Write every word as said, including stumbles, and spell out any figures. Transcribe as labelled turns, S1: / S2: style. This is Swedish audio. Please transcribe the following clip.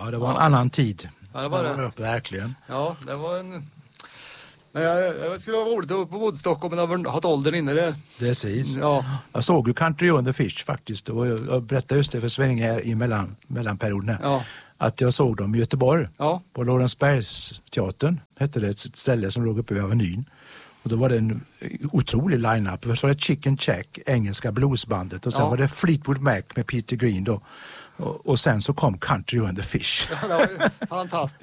S1: Ja, det var en ja. annan tid.
S2: Ja, det var det.
S1: Verkligen.
S2: Ja, det var en... Men jag, jag skulle vara roligt att på Woodstock om man har haft åldern inne där.
S1: Precis.
S2: Ja.
S1: Jag såg ju Country on the Fish faktiskt. Och jag, jag berättade just det för Svenning här i mellan, mellanperioden.
S2: Ja.
S1: Att jag såg dem i Göteborg. Ja. På Lorensbergsteatern. Hette det, ett ställe som låg uppe vid Avenyn. Och då var det en otrolig line-up. Först var det Chicken Check, engelska bluesbandet. Och sen ja. var det Fleetwood Mac med Peter Green då. Och, och sen så kom Country on the Fish.
S2: Ja, det var ju fantastiskt.